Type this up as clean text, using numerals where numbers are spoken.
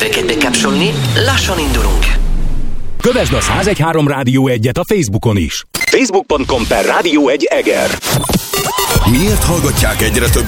Neveket bekapcsolni, lassan indulunk. Kövesd a 101.3 Rádió 1-et a Facebookon is. Facebook.com/Rádió 1 Eger. Miért hallgatják egyre több